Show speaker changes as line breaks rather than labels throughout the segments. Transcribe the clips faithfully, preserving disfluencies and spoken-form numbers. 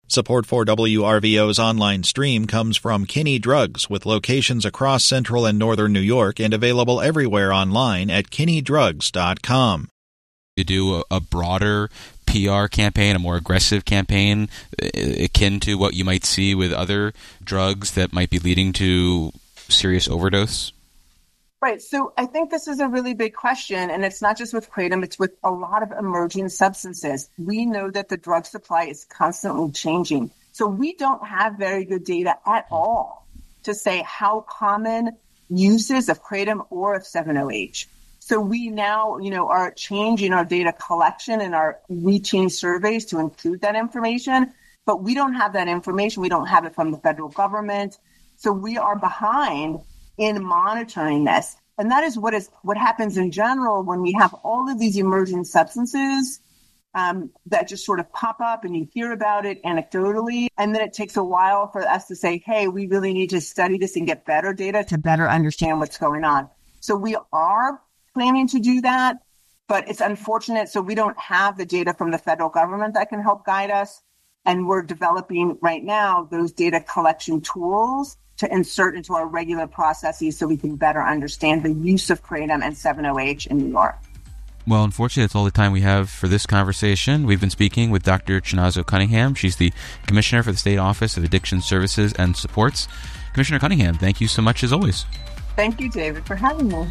Support for W R V O's online stream comes from Kinney Drugs, with locations across central and northern New York and available everywhere online at kinney drugs dot com.
You do a, a broader P R campaign, a more aggressive campaign, akin to what you might see with other drugs that might be leading to serious overdose?
Right. So I think this is a really big question, and it's not just with kratom, it's with a lot of emerging substances. We know that the drug supply is constantly changing. So we don't have very good data at all to say how common uses of kratom or of seven oh H. So we now, you know, are changing our data collection and our routine surveys to include that information, but we don't have that information. We don't have it from the federal government. So we are behind in monitoring this. And that is what is what happens in general when we have all of these emerging substances um, that just sort of pop up and you hear about it anecdotally. And then it takes a while for us to say, hey, we really need to study this and get better data to better understand what's going on. So we are planning to do that, but it's unfortunate. So we don't have the data from the federal government that can help guide us. And we're developing right now those data collection tools to insert into our regular processes so we can better understand the use of kratom and seven oh H in New York.
Well, unfortunately, that's all the time we have for this conversation. We've been speaking with Doctor Chinazo Cunningham. She's the Commissioner for the State Office of Addiction Services and Supports. Commissioner Cunningham, thank you so much as always.
Thank you, David, for having me.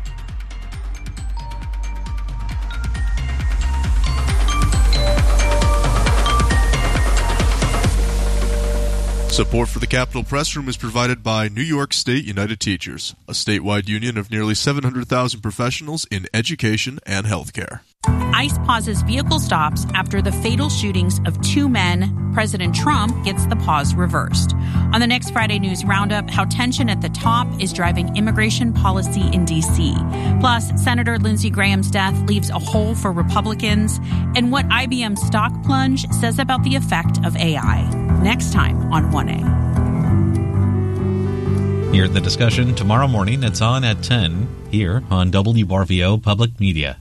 Support for the Capitol Press Room is provided by New York State United Teachers, a statewide union of nearly seven hundred thousand professionals in education and healthcare.
ICE pauses vehicle stops after the fatal shootings of two men. President Trump gets the pause reversed. On the next Friday News Roundup, how tension at the top is driving immigration policy in D C. Plus, Senator Lindsey Graham's death leaves a hole for Republicans, and what I B M's stock plunge says about the effect of A I. Next time on one A.
Hear the discussion tomorrow morning. It's on at ten here on W R V O Public Media.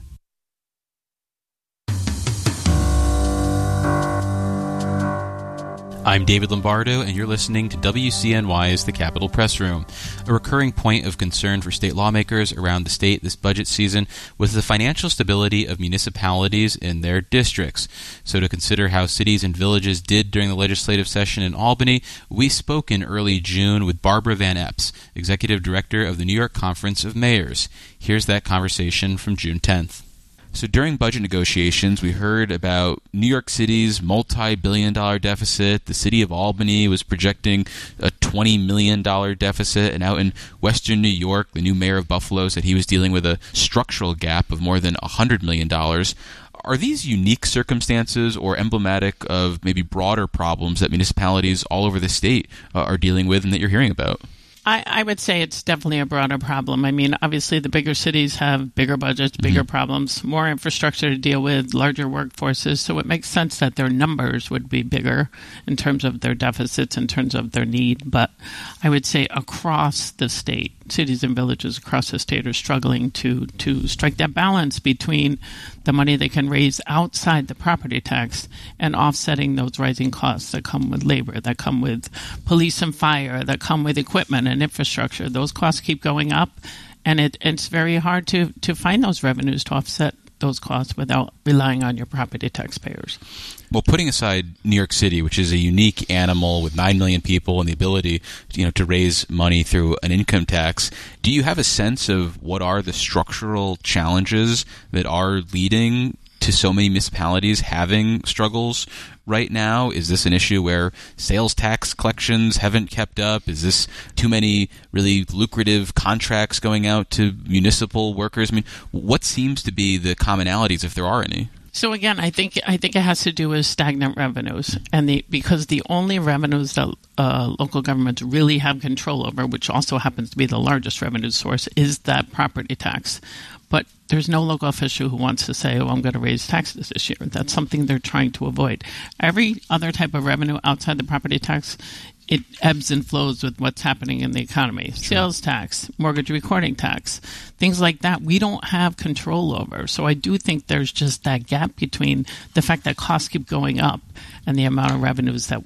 I'm David Lombardo, and you're listening to W C N Y's The Capitol Press Room. A recurring point of concern for state lawmakers around the state this budget season was the financial stability of municipalities in their districts. So to consider how cities and villages did during the legislative session in Albany, we spoke in early June with Barbara Van Epps, Executive Director of the New York Conference of Mayors. Here's that conversation from June tenth. So during budget negotiations, we heard about New York City's multi-billion dollar deficit. The city of Albany was projecting a twenty million dollars deficit. And out in western New York, the new mayor of Buffalo said he was dealing with a structural gap of more than one hundred million dollars. Are these unique circumstances or emblematic of maybe broader problems that municipalities all over the state uh, are dealing with and that you're hearing about?
I, I would say it's definitely a broader problem. I mean, obviously the bigger cities have bigger budgets, bigger mm-hmm. problems, more infrastructure to deal with, larger workforces. So it makes sense that their numbers would be bigger in terms of their deficits, in terms of their need. But I would say across the state, cities and villages across the state are struggling to, to strike that balance between the money they can raise outside the property tax and offsetting those rising costs that come with labor, that come with police and fire, that come with equipment and infrastructure. Those costs keep going up, and it, it's very hard to, to find those revenues to offset those costs without relying on your property taxpayers.
Well, putting aside New York City, which is a unique animal with nine million people and the ability, you know, to raise money through an income tax, do you have a sense of what are the structural challenges that are leading to so many municipalities having struggles right now? Is this an issue where sales tax collections haven't kept up? Is this too many really lucrative contracts going out to municipal workers? I mean, what seems to be the commonalities, if there are any?
So again, I think I think it has to do with stagnant revenues, and the because the only revenues that uh, local governments really have control over, which also happens to be the largest revenue source, is that property tax. But there's no local official who wants to say, oh, I'm going to raise taxes this year. That's something they're trying to avoid. Every other type of revenue outside the property tax, it ebbs and flows with what's happening in the economy. Sure. Sales tax, mortgage recording tax, things like that we don't have control over. So I do think there's just that gap between the fact that costs keep going up and the amount of revenues that